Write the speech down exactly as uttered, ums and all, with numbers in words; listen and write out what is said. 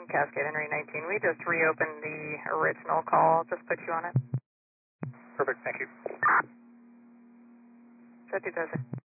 Cascade Henry nineteen. We just reopened the original call. Just put you on it. Perfect, thank you. So two thousand.